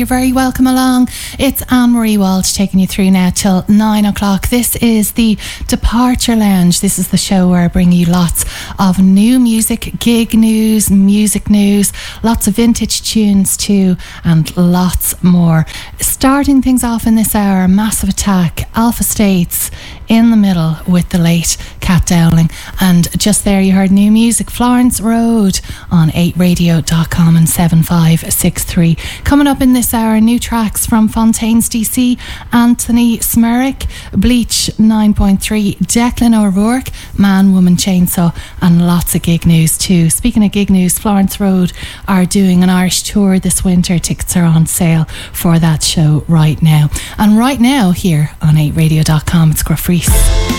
You're very welcome along. It's Anne-Marie Walsh taking you through now till 9 o'clock. This is the Departure Lounge. This is the show where I bring you lots of new music, gig news, music news, lots of vintage tunes too, and lots more. Starting things off in this hour, Massive Attack, Alpha States, in the middle with the late Cat Dowling. And just there you heard new music, Florence Road on 8radio.com and 7563. Coming up in this hour, new tracks from Fontaines DC, Anthony Smerick, Bleach 9.3, Declan O'Rourke, Man, Woman, Chainsaw, and lots of gig news too. Speaking of gig news, Florence Road are doing an Irish tour this winter. Tickets are on sale for that show right now. And right now here on 8radio.com, it's Gruff Reese.